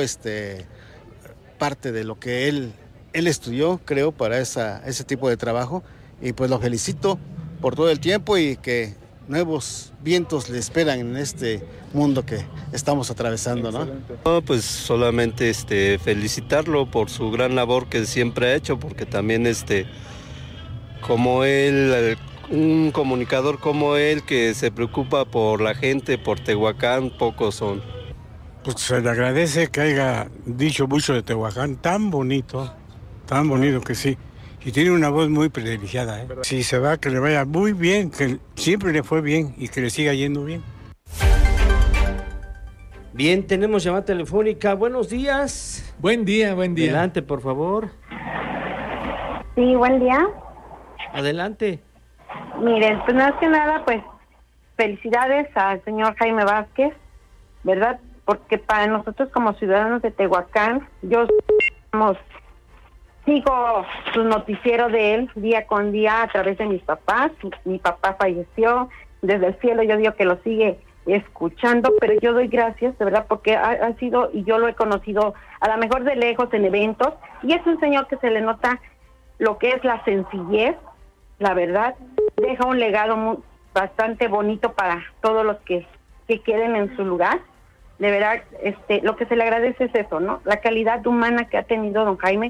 S14: parte de lo que él estudió, creo, para ese tipo de trabajo. Y pues lo felicito por todo el tiempo y que nuevos vientos le esperan en este mundo que estamos atravesando, ¿no?
S15: No, pues solamente felicitarlo por su gran labor que siempre ha hecho, porque también como él, un comunicador como él que se preocupa por la gente, por Tehuacán, pocos son.
S16: Pues se le agradece que haya dicho mucho de Tehuacán, tan bonito que sí. Y tiene una voz muy privilegiada, ¿eh? Si se va, que le vaya muy bien, que siempre le fue bien y que le siga yendo bien.
S7: Bien, tenemos llamada telefónica. Buenos días.
S1: Buen día.
S7: Adelante, por favor.
S27: Sí, buen día.
S7: Adelante.
S27: Miren, pues más que nada, pues felicidades al señor Jaime Vázquez, ¿verdad? Porque para nosotros como ciudadanos de Tehuacán, sigo su noticiero de él día con día a través de mis papás. Mi papá falleció, desde el cielo yo digo que lo sigue escuchando, pero yo doy gracias, de verdad, porque ha sido, y yo lo he conocido a lo mejor de lejos en eventos, y es un señor que se le nota lo que es la sencillez, la verdad, deja un legado bastante bonito para todos los que queden en su lugar. De verdad, lo que se le agradece es eso, ¿no? La calidad humana que ha tenido don Jaime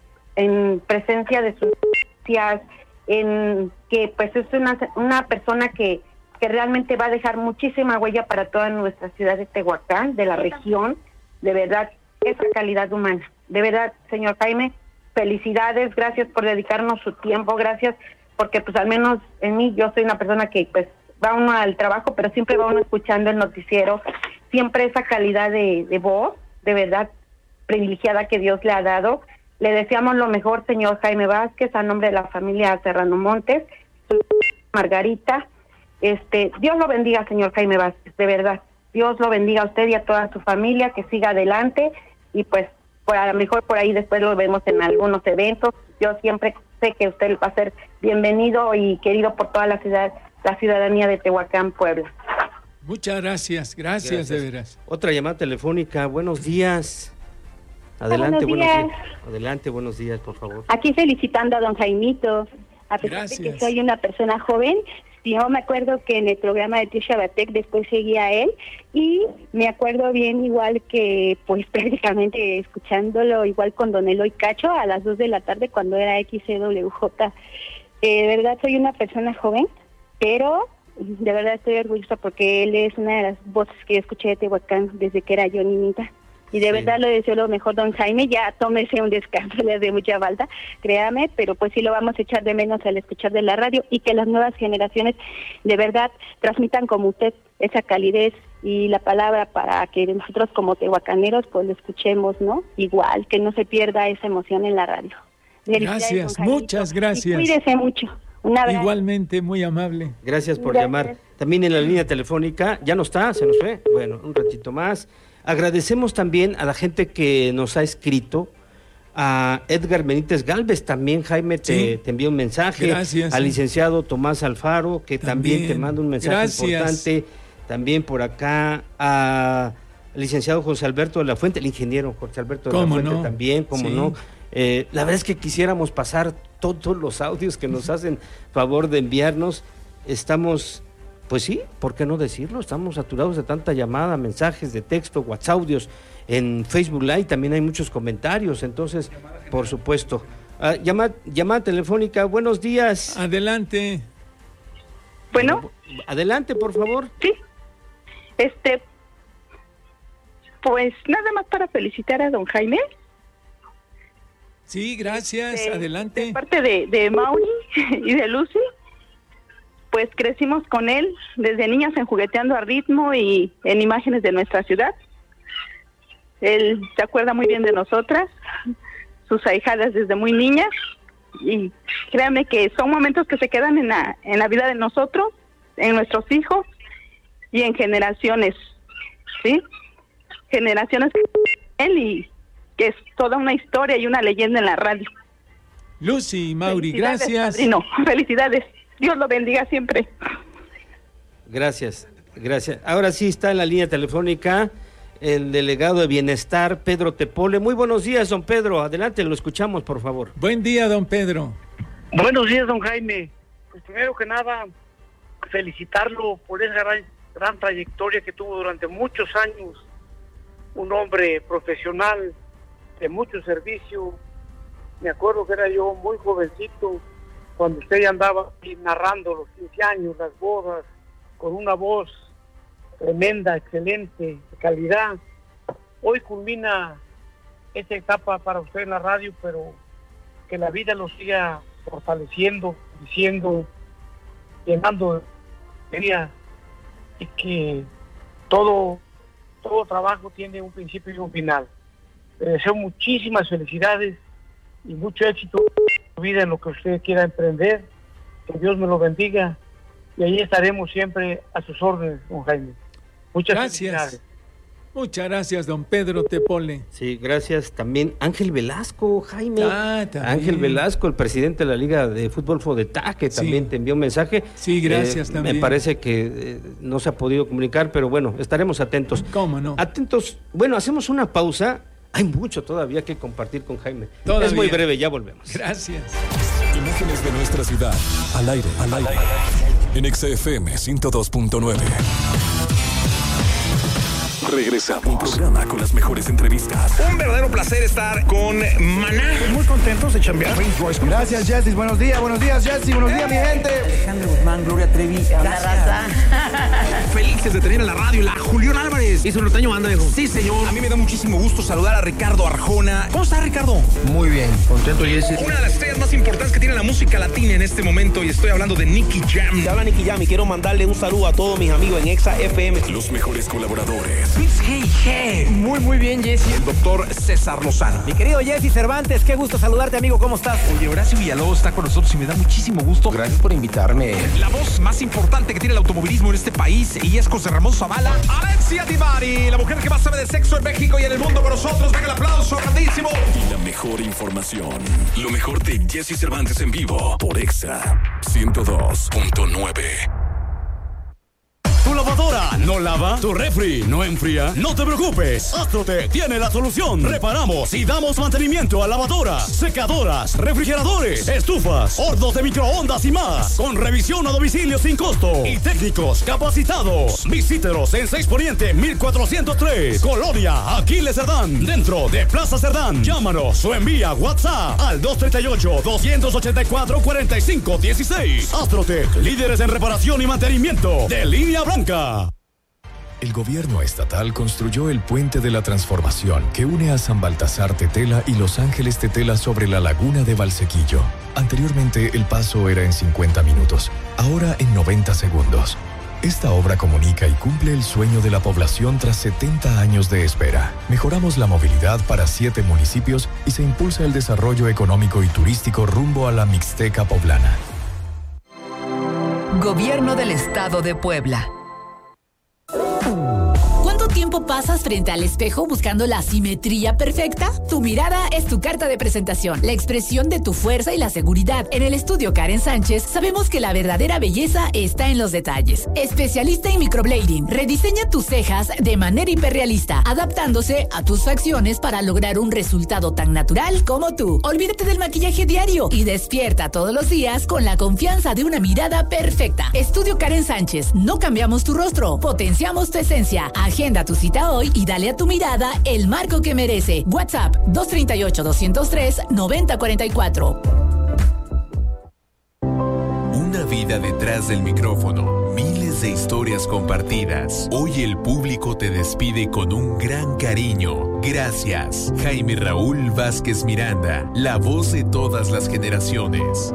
S27: en presencia de sus noticias, en que pues es una persona que realmente va a dejar muchísima huella para toda nuestra ciudad de Tehuacán, de la región. De verdad, esa calidad humana. De verdad, señor Jaime, felicidades, gracias por dedicarnos su tiempo, gracias porque pues al menos en mí, yo soy una persona que pues va uno al trabajo, pero siempre va uno escuchando el noticiero, siempre esa calidad de voz, de verdad, privilegiada que Dios le ha dado. Le deseamos lo mejor, señor Jaime Vázquez, a nombre de la familia Serrano Montes, Margarita. Dios lo bendiga, señor Jaime Vázquez, de verdad. Dios lo bendiga a usted y a toda su familia, que siga adelante y pues a lo mejor por ahí después lo vemos en algunos eventos. Yo siempre sé que usted va a ser bienvenido y querido por toda la ciudadanía de Tehuacán, Puebla.
S1: Muchas gracias, gracias de veras.
S7: Otra llamada telefónica, buenos días. Adelante, buenos días. Adelante, buenos días, por favor.
S3: Aquí felicitando a don Jaimito, a pesar de que soy una persona joven. Yo me acuerdo que en el programa de Tío Xabatec después seguía a él y me acuerdo bien igual que pues prácticamente escuchándolo igual con don Eloy Cacho a las 2 de la tarde cuando era XCWJ. De verdad soy una persona joven, pero de verdad estoy orgullosa porque él es una de las voces que yo escuché de Tehuacán desde que era yo niñita. Y de verdad le deseo lo mejor, don Jaime, ya tómese un descanso, le hace mucha falta, créame, pero pues sí lo vamos a echar de menos al escuchar de la radio y que las nuevas generaciones de verdad transmitan como usted esa calidez y la palabra para que nosotros como tehuacaneros pues lo escuchemos, ¿no? Igual, que no se pierda esa emoción en la radio.
S1: Gracias, muchas gracias.
S3: Y cuídese mucho. Un abrazo.
S1: Igualmente, muy amable.
S7: Gracias por llamar. También en la línea telefónica, ¿ya no está? ¿Se nos fue? Bueno, un ratito más. Agradecemos también a la gente que nos ha escrito, a Edgar Benítez Galvez, también Jaime te envió un mensaje,
S1: gracias,
S7: al licenciado Tomás Alfaro, que también te manda un mensaje importante, también por acá al licenciado José Alberto de la Fuente, el ingeniero José Alberto de la Fuente también, como no. La verdad es que quisiéramos pasar todos los audios que nos hacen favor de enviarnos, estamos... Pues sí, ¿por qué no decirlo? Estamos saturados de tanta llamada, mensajes de texto, WhatsApp, audios. En Facebook Live también hay muchos comentarios, entonces, por supuesto. Llamada telefónica, buenos días.
S1: Adelante.
S3: Bueno.
S7: Adelante, por favor.
S3: Sí. Pues nada más para felicitar a don Jaime.
S1: Sí, gracias, adelante.
S3: De parte de Mauri y de Lucy. Pues crecimos con él desde niñas en Jugueteando a Ritmo y en Imágenes de Nuestra Ciudad. Él se acuerda muy bien de nosotras, sus ahijadas desde muy niñas, y créanme que son momentos que se quedan en la vida de nosotros, en nuestros hijos y en generaciones, ¿sí? Generaciones que él y que es toda una historia y una leyenda en la radio.
S1: Lucy, Mauri, gracias.
S3: Padrino, felicidades. Dios lo bendiga siempre.
S7: Gracias, gracias. Ahora sí está en la línea telefónica el delegado de Bienestar, Pedro Tepole. Muy buenos días, don Pedro. Adelante, lo escuchamos, por favor.
S1: Buen día, don Pedro.
S4: Buenos días, don Jaime. Pues primero que nada, felicitarlo por esa gran trayectoria que tuvo durante muchos años. Un hombre profesional de mucho servicio. Me acuerdo que era yo muy jovencito cuando usted ya andaba narrando los 15 años, las bodas, con una voz tremenda, excelente, de calidad. Hoy culmina esta etapa para usted en la radio, pero que la vida lo siga fortaleciendo, diciendo, llenando de energía, y que todo trabajo tiene un principio y un final. Le deseo muchísimas felicidades y mucho éxito en su vida, en lo que usted quiera emprender. Que Dios me lo bendiga y ahí estaremos siempre a sus órdenes, don Jaime. Muchas gracias.
S1: Muchas gracias, don Pedro Tepole.
S7: Sí, gracias. También Ángel Velasco, Jaime. Ángel Velasco, el presidente de la Liga de Fútbol Fodetá, que también te envió un mensaje.
S1: Sí, gracias también.
S7: Me parece que no se ha podido comunicar, pero bueno, estaremos atentos.
S1: ¿Cómo no?
S7: Atentos. Bueno, hacemos una pausa. hay mucho todavía que compartir con Jaime.
S1: Todavía.
S7: Es muy breve, ya volvemos.
S1: Gracias.
S10: Imágenes de nuestra ciudad, al aire. En XFM 102.9. Regresamos. Un programa con las mejores entrevistas.
S6: Un verdadero placer estar con Maná. Muy contentos de chambear.
S17: Gracias, Jessy. Buenos días, Jessy. Buenos días, mi gente.
S18: Alejandro Guzmán, Gloria Trevi.
S6: Felices de tener en la radio la Julián Álvarez. ¿Y su norteño banda, viejo? Sí, señor. A mí me da muchísimo gusto saludar a Ricardo Arjona. ¿Cómo está, Ricardo?
S18: Muy bien, contento, Jessy.
S6: Una de las estrellas más importantes que tiene la música latina en este momento, y estoy hablando de Nicky Jam.
S18: Te habla Nicky Jam y quiero mandarle un saludo a todos mis amigos en Exa FM.
S10: Los mejores colaboradores.
S18: Hey. Muy bien, Jessy.
S6: El doctor César Lozano.
S18: Mi querido Jessy Cervantes, qué gusto saludarte, amigo. ¿Cómo estás?
S6: Oye, Horacio Villalobos está con nosotros y me da muchísimo gusto.
S18: Gracias por invitarme.
S6: La voz más importante que tiene el automovilismo en este país, y es José Ramón Zavala. Alexia Divari, la mujer que más sabe de sexo en México y en el mundo con nosotros. Venga el aplauso grandísimo.
S10: Y la mejor información. Lo mejor de Jessy Cervantes en vivo por Exa 102.9.
S19: ¿Tu lavadora no lava? ¿Tu refri no enfría? No te preocupes, Astrotech tiene la solución. Reparamos y damos mantenimiento a lavadoras, secadoras, refrigeradores, estufas, hornos de microondas y más, con revisión a domicilio sin costo y técnicos capacitados. Visítenos en 6 Poniente 1403, Colonia Aquiles Cerdán, dentro de Plaza Cerdán. Llámanos o envía WhatsApp al 238-284-4516. Astrotech, líderes en reparación y mantenimiento de línea blanca.
S2: El gobierno estatal construyó el puente de la transformación que une a San Baltasar Tetela y Los Ángeles Tetela sobre la laguna de Valsequillo. Anteriormente el paso era en 50 minutos, ahora en 90 segundos. Esta obra comunica y cumple el sueño de la población tras 70 años de espera. Mejoramos la movilidad para 7 municipios y se impulsa el desarrollo económico y turístico rumbo a la Mixteca poblana.
S26: Gobierno del Estado de Puebla.
S5: ¿Cuánto tiempo pasas frente al espejo buscando la simetría perfecta? Tu mirada es tu carta de presentación, la expresión de tu fuerza y la seguridad. En el estudio Karen Sánchez sabemos que la verdadera belleza está en los detalles. Especialista en microblading, rediseña tus cejas de manera hiperrealista, adaptándose a tus facciones para lograr un resultado tan natural como tú. Olvídate del maquillaje diario y despierta todos los días con la confianza de una mirada perfecta. Estudio Karen Sánchez, no cambiamos tu rostro, potenciamos tu esencia. Agenda tu cita hoy y dale a tu mirada el marco que merece. WhatsApp 238-203-9044.
S11: Una vida detrás del micrófono, miles de historias compartidas. Hoy el público te despide con un gran cariño. Gracias, Jaime Raúl Vázquez Miranda, la voz de todas las generaciones.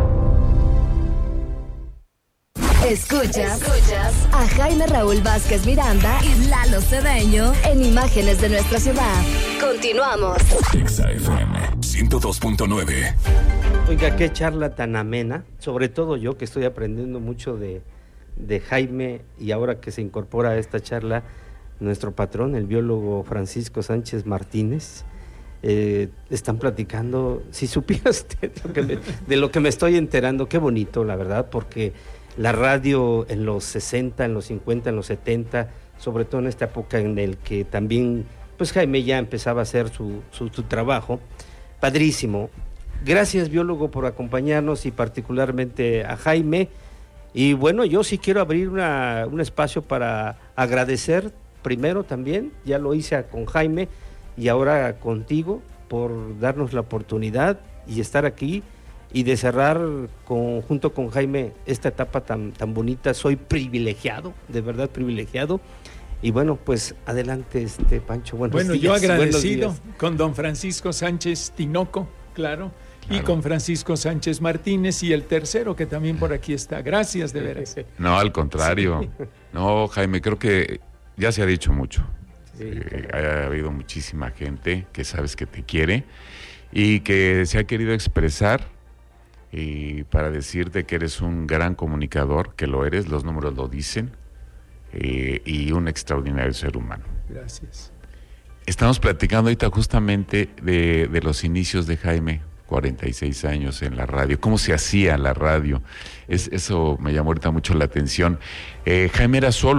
S24: Escuchas a Jaime Raúl Vázquez Miranda y Lalo Cedeño en Imágenes de nuestra ciudad. Continuamos.
S10: XFM 102.9.
S7: Oiga, qué charla tan amena, sobre todo yo que estoy aprendiendo mucho de Jaime, y ahora que se incorpora a esta charla nuestro patrón, el biólogo Francisco Sánchez Martínez. Están platicando, si supiera usted de lo que me estoy enterando, qué bonito, la verdad, porque la radio en los 60, en los 50, en los 70, sobre todo en esta época en el que también, pues Jaime ya empezaba a hacer su trabajo, padrísimo. Gracias, biólogo, por acompañarnos y particularmente a Jaime. Y bueno, yo sí quiero abrir un espacio para agradecer primero también, ya lo hice con Jaime y ahora contigo, por darnos la oportunidad y estar aquí y de cerrar junto con Jaime esta etapa tan bonita. Soy privilegiado, de verdad privilegiado. Y bueno, pues adelante, Pancho. Buenos días.
S1: Yo agradecido con don Francisco Sánchez Tinoco, claro, y con Francisco Sánchez Martínez, y el tercero que también por aquí está. Gracias, de veras.
S20: No, al contrario. Sí. No, Jaime, creo que ya se ha dicho mucho. Sí, ha habido muchísima gente que sabes que te quiere y que se ha querido expresar, y para decirte que eres un gran comunicador, que lo eres, los números lo dicen, y un extraordinario ser humano.
S1: Gracias.
S20: Estamos platicando ahorita justamente de los inicios de Jaime, 46 años en la radio, cómo se hacía la radio. Eso me llamó ahorita mucho la atención. Jaime era solo.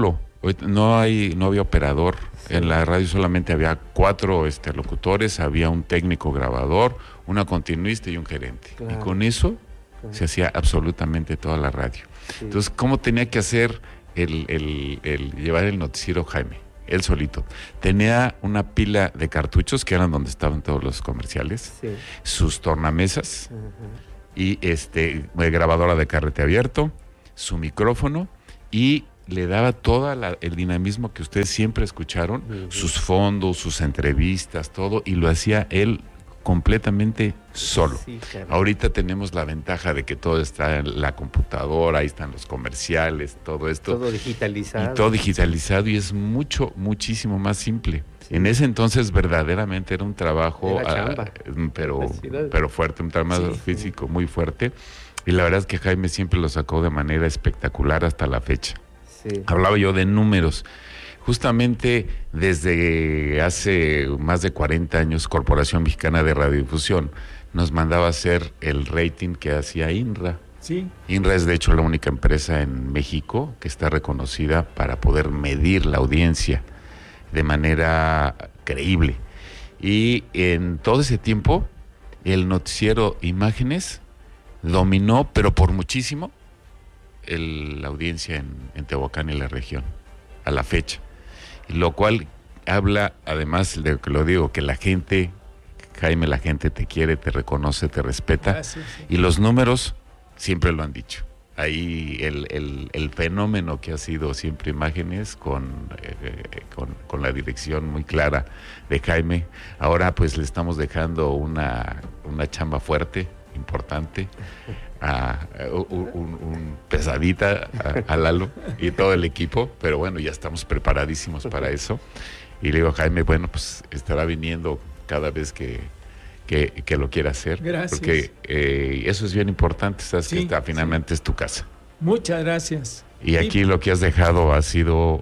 S20: No había operador. Sí. En la radio solamente había 4 locutores, había un técnico grabador, una continuista y un gerente. Claro. Y con eso se hacía absolutamente toda la radio. Sí. Entonces, ¿cómo tenía que hacer el llevar el noticiero Jaime? Él solito. Tenía una pila de cartuchos que eran donde estaban todos los comerciales, sí. Sus tornamesas, y grabadora de carrete abierto, su micrófono, y le daba todo el dinamismo que ustedes siempre escucharon, sus fondos, sus entrevistas, todo, y lo hacía él completamente solo. Sí, claro. Ahorita tenemos la ventaja de que todo está en la computadora, ahí están los comerciales, todo esto.
S7: Todo digitalizado.
S20: Y todo digitalizado, y es muchísimo más simple. Sí. En ese entonces verdaderamente era un trabajo, pero fuerte, un trabajo físico muy fuerte. Y la verdad es que Jaime siempre lo sacó de manera espectacular hasta la fecha. Sí. Hablaba yo de números. Justamente desde hace más de 40 años, Corporación Mexicana de Radiodifusión nos mandaba a hacer el rating que hacía INRA.
S1: Sí.
S20: INRA es de hecho la única empresa en México que está reconocida para poder medir la audiencia de manera creíble. Y en todo ese tiempo, el noticiero Imágenes dominó, pero por muchísimo, la audiencia en Tehuacán y la región, a la fecha. Lo cual habla, además de que lo digo, que la gente, Jaime, la gente te quiere, te reconoce, te respeta. Sí. Y los números siempre lo han dicho. Ahí el fenómeno que ha sido siempre Imágenes con la dirección muy clara de Jaime. Ahora pues le estamos dejando una chamba fuerte, importante, un pesadita a Lalo y todo el equipo, pero bueno, ya estamos preparadísimos para eso. Y le digo a Jaime, bueno, pues estará viniendo cada vez que lo quiera hacer.
S1: Gracias.
S20: Porque eso es bien importante, sabes que finalmente es tu casa.
S1: Muchas gracias.
S20: Y aquí lo que has dejado ha sido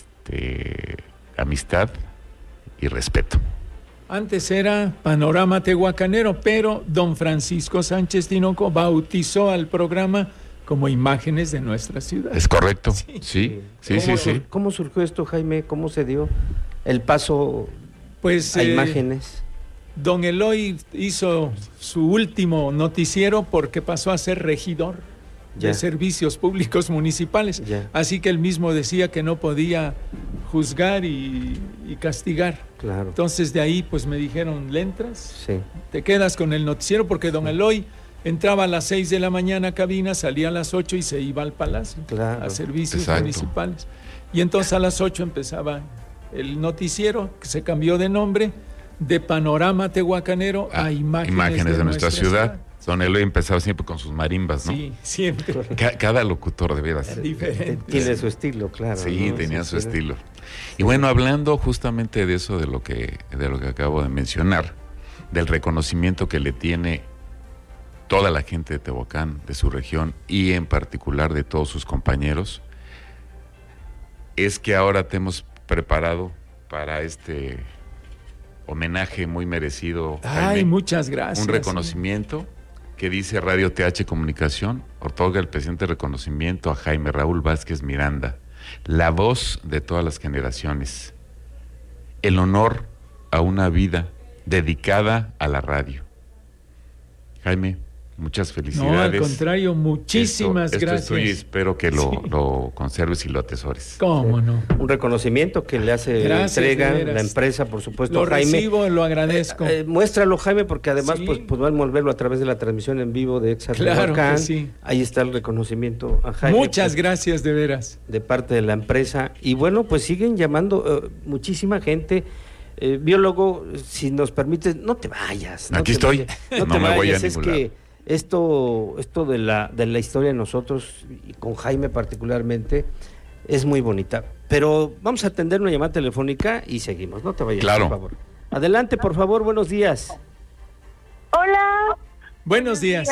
S20: amistad y respeto.
S1: Antes era Panorama Tehuacanero, pero don Francisco Sánchez Tinoco bautizó al programa como Imágenes de nuestra ciudad.
S20: Es correcto, sí.
S7: ¿Cómo surgió esto, Jaime? ¿Cómo se dio el paso a Imágenes?
S1: Don Eloy hizo su último noticiero porque pasó a ser regidor de servicios públicos municipales. Así que él mismo decía que no podía juzgar y castigar.
S7: Claro.
S1: Entonces de ahí pues me dijeron, ¿le entras? Sí. Te quedas con el noticiero, porque don Eloy entraba a las 6 de la mañana a cabina, salía a las 8 y se iba al palacio a servicios municipales. Y entonces a las 8 empezaba el noticiero, que se cambió de nombre de Panorama Tehuacanero a Imágenes de nuestra ciudad.
S20: Don Eloy empezaba siempre con sus marimbas, ¿no?
S1: Sí, siempre.
S20: Cada locutor, de veras.
S1: Diferente.
S7: Tiene su estilo, claro.
S20: Sí, ¿no? Tenía su estilo. Y bueno, hablando justamente de eso, de lo que acabo de mencionar, del reconocimiento que le tiene toda la gente de Tehuacán, de su región, y en particular de todos sus compañeros, es que ahora te hemos preparado para este homenaje muy merecido.
S1: Ay,
S20: Jaime,
S1: muchas gracias.
S20: Un reconocimiento que dice Radio TH Comunicación, otorga el presente reconocimiento a Jaime Raúl Vázquez Miranda, la voz de todas las generaciones, el honor a una vida dedicada a la radio. Jaime, muchas felicidades.
S1: No, al contrario, muchísimas gracias.
S20: Esto es tuyo y espero que lo conserves y lo atesores.
S1: ¿Cómo no?
S7: Un reconocimiento que le hace entrega la empresa, por supuesto,
S1: lo
S7: Jaime.
S1: Lo recibo, lo agradezco.
S7: Muéstralo, Jaime, porque además pues podemos verlo a través de la transmisión en vivo de Exa Tehuacán. Ahí está el reconocimiento a Jaime.
S1: Muchas gracias, de veras.
S7: De parte de la empresa. Y bueno, pues siguen llamando muchísima gente. Biólogo, si nos permites, no te vayas.
S20: Aquí estoy. No me voy a ningún lado.
S7: Esto de la historia de nosotros, y con Jaime particularmente, es muy bonita. Pero vamos a atender una llamada telefónica y seguimos. No te vayas,
S20: claro,
S7: por favor. Adelante, por favor, buenos días.
S3: Hola.
S1: Buenos días.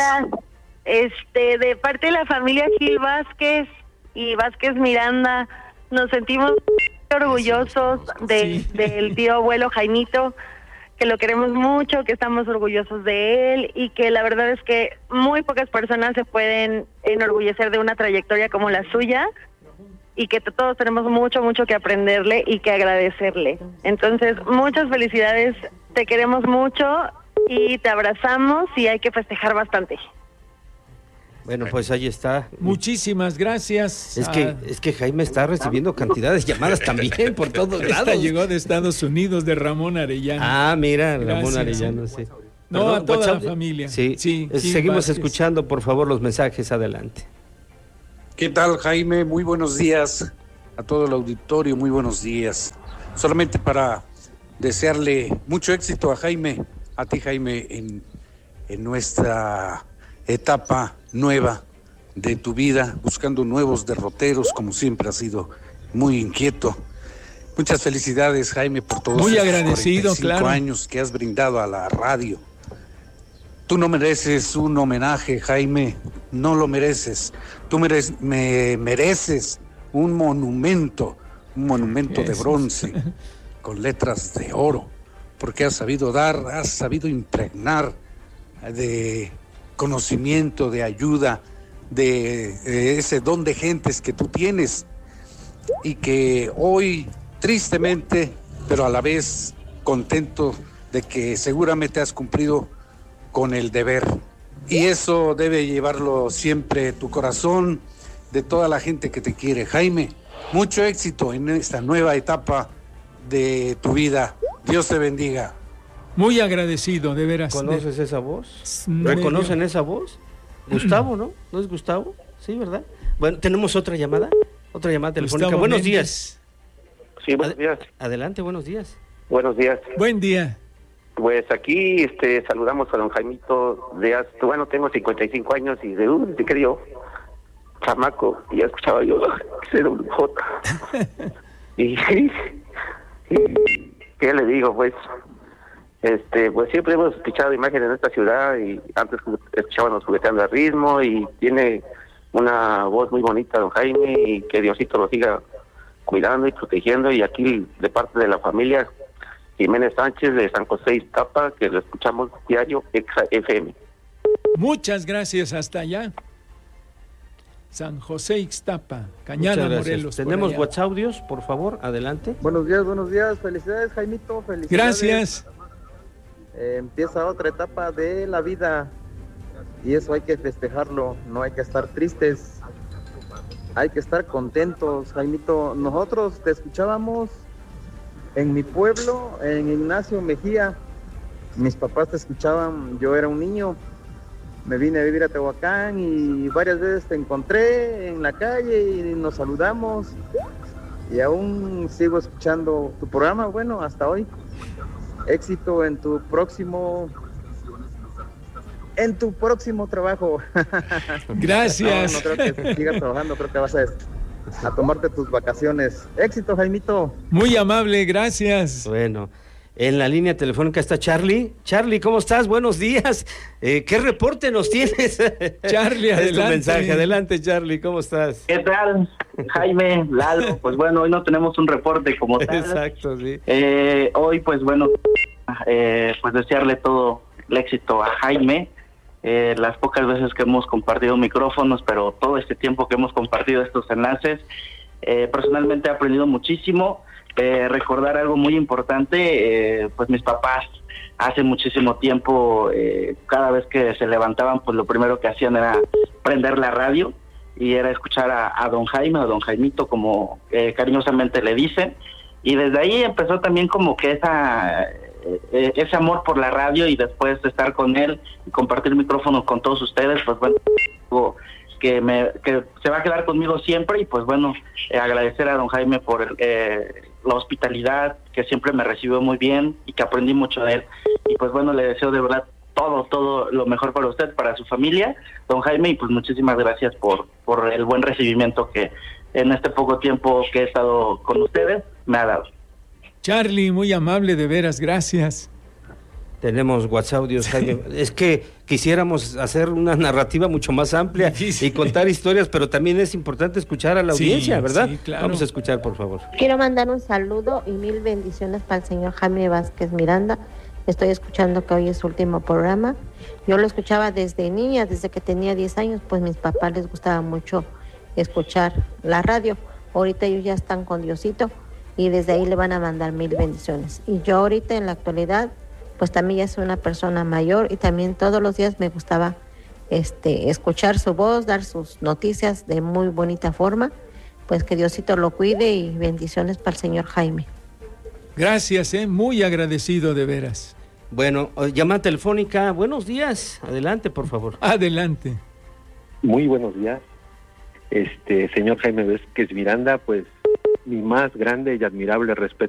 S3: De parte de la familia Gil Vázquez y Vázquez Miranda, nos sentimos orgullosos del tío abuelo Jaimito, que lo queremos mucho, que estamos orgullosos de él y que la verdad es que muy pocas personas se pueden enorgullecer de una trayectoria como la suya.
S27: y que todos tenemos mucho que aprenderle y que agradecerle. Entonces, muchas felicidades, te queremos mucho y te abrazamos y hay que festejar bastante.
S7: Bueno, pues ahí está.
S1: Muchísimas gracias.
S7: Es que Jaime está recibiendo cantidades de llamadas también por todos lados.
S1: Esta llegó de Estados Unidos, de Ramón Arellano.
S7: Ah, mira, Ramón
S1: Gracias.
S7: Arellano, sí.
S1: No,
S7: Perdón,
S1: a toda
S7: WhatsApp.
S1: la familia.
S7: Sí, seguimos
S1: Vázquez.
S7: escuchando, por favor, los mensajes. Adelante.
S8: ¿Qué tal, Jaime? Muy buenos días a todo el auditorio, muy buenos días. Solamente para desearle mucho éxito a Jaime, a ti, Jaime, en nuestra etapa nueva de tu vida, buscando nuevos derroteros, como siempre has sido muy inquieto. Muchas felicidades, Jaime, por todos
S1: Muy
S8: estos
S1: agradecido,
S8: 45
S1: claro.
S8: años que has brindado a la radio. Tú no mereces un homenaje, Jaime, no lo mereces. Tú mereces un monumento de bronce, con letras de oro, porque has sabido dar, has sabido impregnar de conocimiento, de ayuda, de ese don de gentes que tú tienes y que hoy, tristemente, pero a la vez contento de que seguramente has cumplido con el deber. Y eso debe llevarlo siempre tu corazón, de toda la gente que te quiere. Jaime, mucho éxito en esta nueva etapa de tu vida. Dios te bendiga.
S1: Muy agradecido, de veras.
S7: ¿Conoces esa voz?
S1: Medio.
S7: ¿Reconocen esa voz? Gustavo, ¿no? ¿No es Gustavo? Sí, ¿verdad? Bueno, tenemos otra llamada. Otra llamada telefónica.
S1: Gustavo
S7: Buenos
S1: Méndez.
S7: días.
S9: Sí, buenos días.
S7: Adelante, buenos días.
S9: Buenos días.
S1: Buen día.
S9: Pues aquí saludamos a don Jaimito bueno, tengo 55 años y desde que yo, chamaco, y ya escuchaba yo ser un J. y ¿qué le digo? Pues siempre hemos escuchado imágenes de esta ciudad y antes escuchábamos Jugueteando al Ritmo y tiene una voz muy bonita don Jaime y que Diosito lo siga cuidando y protegiendo y aquí de parte de la familia Jiménez Sánchez de San José Ixtapa, que lo escuchamos diario, Exa FM.
S1: Muchas gracias, hasta allá. San José Ixtapa, Cañada,
S7: Muchas gracias.
S1: Morelos. por
S7: Tenemos
S1: allá.
S7: WhatsApp, audios, por favor, adelante.
S12: Buenos días, felicidades Jaimito, felicidades.
S1: Gracias.
S12: Empieza otra etapa de la vida y eso hay que festejarlo, no hay que estar tristes, hay que estar contentos, Jaimito. Nosotros te escuchábamos en mi pueblo, en Ignacio Mejía, mis papás te escuchaban, yo era un niño, me vine a vivir a Tehuacán y varias veces te encontré en la calle y nos saludamos y aún sigo escuchando tu programa, bueno, hasta hoy. Éxito en tu próximo trabajo.
S1: Gracias.
S12: No creo que sigas trabajando, creo que vas a tomarte tus vacaciones. Éxito, Jaimito.
S1: Muy amable, gracias.
S7: Bueno, en la línea telefónica está Charlie. Charlie, ¿cómo estás? Buenos días. ¿Qué reporte nos tienes?
S1: Charlie, adelante.
S7: Es tu mensaje. Adelante, Charlie, ¿cómo estás?
S21: ¿Qué tal, Jaime, Lalo? Pues bueno, hoy no tenemos un reporte como tal.
S7: Exacto, sí.
S21: Hoy, pues bueno, pues desearle todo el éxito a Jaime. Las pocas veces que hemos compartido micrófonos, pero todo este tiempo que hemos compartido estos enlaces, personalmente he aprendido muchísimo. Recordar algo muy importante, pues mis papás hace muchísimo tiempo, cada vez que se levantaban, pues lo primero que hacían era prender la radio y era escuchar a don Jaime, o don Jaimito, como cariñosamente le dicen, y desde ahí empezó también como que ese amor por la radio y después de estar con él y compartir micrófonos con todos ustedes, pues bueno, algo que se va a quedar conmigo siempre y pues bueno, agradecer a don Jaime por la hospitalidad, que siempre me recibió muy bien y que aprendí mucho de él y pues bueno, le deseo de verdad todo lo mejor para usted, para su familia, don Jaime, y pues muchísimas gracias por el buen recibimiento que en este poco tiempo que he estado con ustedes me ha dado.
S1: Charlie, muy amable, de veras, gracias.
S7: Tenemos WhatsApp, audios, Jaime. Es que quisiéramos hacer una narrativa mucho más amplia y contar historias, pero también es importante escuchar a la audiencia, ¿verdad?
S1: Sí, claro.
S7: Vamos a escuchar, por favor.
S22: Quiero mandar un saludo y 1000 bendiciones para el señor Jaime Vázquez Miranda. Estoy escuchando que hoy es su último programa. Yo lo escuchaba desde niña, desde que tenía 10 años, pues mis papás les gustaba mucho escuchar la radio. ahorita ellos ya están con Diosito y desde ahí le van a mandar 1000 bendiciones. Y yo ahorita en la actualidad, pues también ya soy una persona mayor y también todos los días me gustaba escuchar su voz, dar sus noticias de muy bonita forma. Pues que Diosito lo cuide y bendiciones para el señor Jaime.
S1: Gracias, muy agradecido de veras.
S7: Bueno, llamada telefónica, buenos días, adelante por favor.
S1: Adelante.
S4: Muy buenos días, señor Jaime Vázquez Miranda, pues mi más grande y admirable respeto